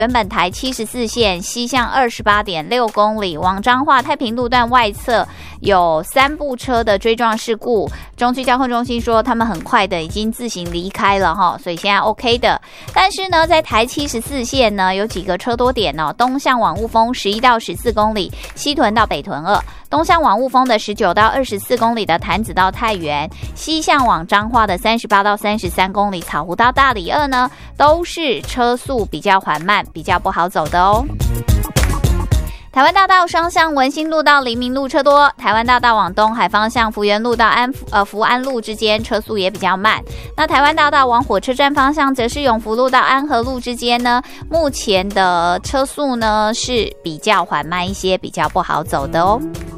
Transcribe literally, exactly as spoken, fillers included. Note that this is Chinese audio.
原本台七十四线西向二十八点六公里，往彰化太平路段外侧有三部车的追撞事故。中区交通中心说，他们很快的已经自行离开了哈，所以现在 OK 的。但是呢，在台七十四线呢，有几个车多点哦。东向往雾峰十一到十四公里，西屯到北屯二；东向往雾峰的十九到二十四公里的潭子到太原，西向往彰化的三十八到三十三公里，草湖到大里二呢，都是车速比较缓慢，比较不好走的哦。台湾大道双向文心路到黎明路车多，台湾大道往东海方向福源路到安呃福安路之间车速也比较慢。那台湾大道往火车站方向则是永福路到安和路之间呢，目前的车速呢是比较缓慢一些，比较不好走的哦。